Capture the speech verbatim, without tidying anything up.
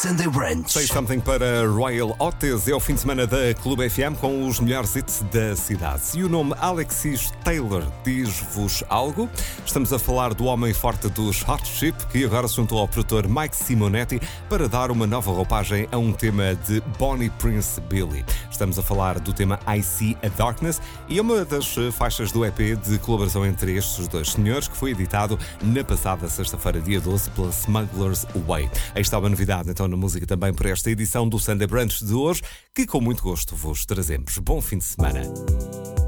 Sunday Brunch. Say Something para Royal Otis. É o fim de semana da Clube F M com os melhores hits da cidade. E o nome Alexis Taylor diz-vos algo? Estamos a falar do homem forte dos Hot Chip, que agora se juntou ao produtor Mike Simonetti para dar uma nova roupagem a um tema de Bonnie Prince Billy. Estamos a falar do tema I See a Darkness e é uma das faixas do E P de colaboração entre estes dois senhores, que foi editado na passada sexta-feira, dia doze, pela Smuggler's Way. Aí está uma novidade então na música também por esta edição do Sunday Brunch de hoje, que com muito gosto vos trazemos. Bom fim de semana.